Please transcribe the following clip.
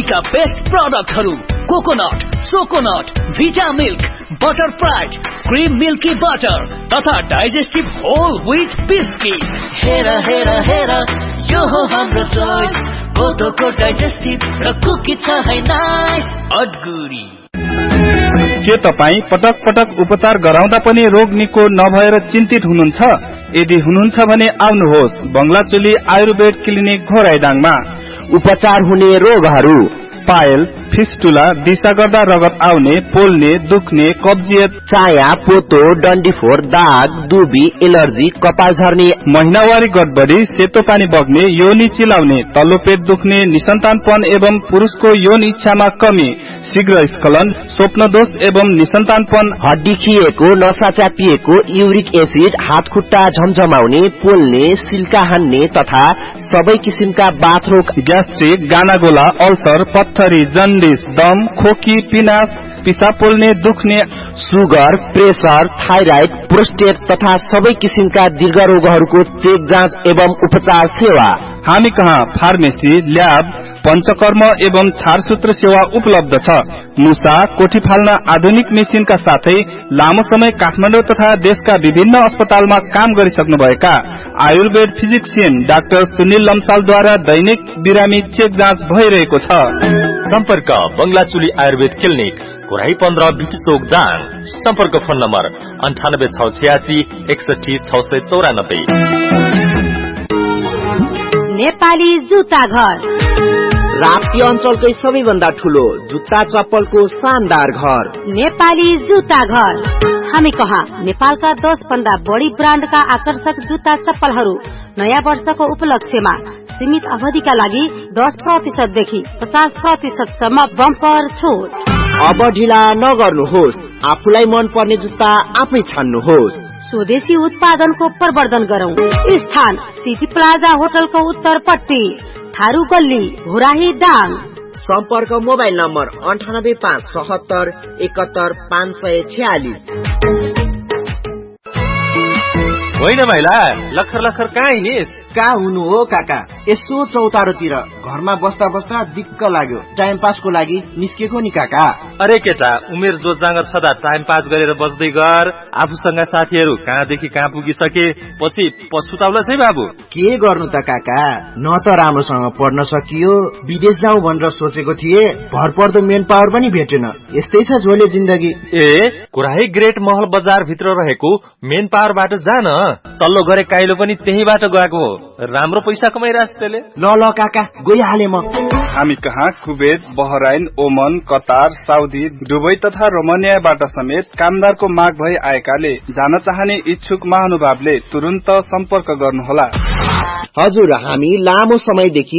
का best प्रोडक्टहरु coconut, सोकोनट, भिटा milk, butter fried, cream milky butter तथा digestive whole wheat biscuit. हेरा हेरा हेरा यो हो हाम्रो चोइस, कोदोको डाइजेस्टिभ र कुकी छ है नाइस अडगुडी। के तपाई पटक पटक उपचार गराउँदा पनि रोग निको नभएर चिन्तित हुनुहुन्छ? यदि हुनुहुन्छ भने आउनुहोस् बंगलाचुली आयुर्वेद क्लिनिक घोराइडाङमा। उपचार हुने रोगहरू पाइल्स, फिस्टुला, दिशा गर्दा रगत आउने, पोल्ने, दुख्ने, कब्जियत, चाया, पोतो, डन्डीफोर, दाग, दुबी, एलर्जी, कपाल झर्ने, महिनावारी गडबडी, सेतो पानी बग्ने, योनि चिलाउने, तल्लो पेट दुख्ने, निसन्तानपन एवं पुरुषको यौन इच्छामा कमी, शीघ्र स्खलन, स्वप्नदोष एवं निसन्तानपन, हड्डी खिएको, नसा च्यापिएको, युरिक एसिड, हात खुट्टा झमझमाउने, पोल्ने, सिल्का हान्ने तथा सबै किसिमका बाथरोग, ग्यास्ट्रिक, गानागोला, अल्सर, पत्थरी, जन्डिस, दम, खोकी, पिनास, पिसाब पोल्ने, दुख्ने, सुगर, प्रेसर, थाइराइड, प्रोस्टेट तथा सबै किसिमका दीर्घ रोगहरूको चेक जाँच एवं उपचार सेवा। हामी कहाँ फार्मेसी, ल्याब, पंचकर्म एवं छारसूत्र सेवा उपलब्ध छ। मुसा, कोठी फाल्न आधुनिक मेसिनका साथै लामो समय काठमाडौँ तथा देशका विभिन्न अस्पतालमा काम गरिसक्नुभएका आयुर्वेद फिजिक्सियन डाक्टर सुनिल लम्सालद्वारा दैनिक बिरामी चेक जाँच भइरहेको छ। सम्पर्क बंगलाचुली आयुर्वेद क्लिनिक, कोराही 15 बिपी चोक दाङ। सम्पर्क फोन नम्बर 98 686 61 694। नेपाली जुत्ता घर, राप्ती अञ्चलकै सबैभन्दा ठूलो जुत्ता चप्पलको शानदार घर नेपाली जुत्ता घर। हामी कहाँ नेपालका 10 भन्दा बढी ब्रान्डका आकर्षक जुत्ता चप्पलहरू नयाँ वर्षको उपलक्ष्यमा सीमित अवधिका लागि 10% देखि 50% सम्म बम्पर छुट। अब ढिला नगर्नुहोस्, आफूलाई मन पर्ने जुत्ता आफै छान्नुहोस्। स्वदेशी उत्पादनको प्रवर्धन गरौं। स्थान सिटी प्लाजा होटलको उत्तरपट्टि, थारू गल्ली, घोराही दाङ। सम्पर्क मोबाइल नम्बर 98 5 71 546। होइन माइला, लखर लखर कहाँ हिँडिस? कहाँ हुनु हो काका, यसो चौतारोतिर घरमा बस्दा बस्दा दिक्क लाग्यो, टाइम पासको लागि निस्केको नि काका। अरे केटा, उमेर जोजागर छदा टाइम पास गरेर बस्दै गर। आफूसँग साथीहरू कहाँदेखि कहाँ पुगिसके पछि पछुताउला है बाबु। के गर्नु त काका, न त राम्रोसँग पढ्न सकियो, विदेश जाउँ भनेर सोचेको थिए, भरपर्दो मेन पावर पनि भेटेन। यस्तै छ झोले जिन्दगी। ए, कोराही ग्रेट महल बजार भित्र रहेको मेन पावरबाट जान, तल्लो गरे काइलो पनि त्यहीबाट गएको हो। राम्रो पैसा कमाइरहेछ त्यसले। ल काका, गइहाले म। हामी कहाँ कुवेत, बहराइन, ओमन, कतार, साउदी, दुबई तथा रोमानियाबाट समेत कामदारको माग भई आएकाले जान चाहने इच्छुक महानुभावले तुरुन्त सम्पर्क गर्नुहोला। हजुर, हामी लामो समयदेखि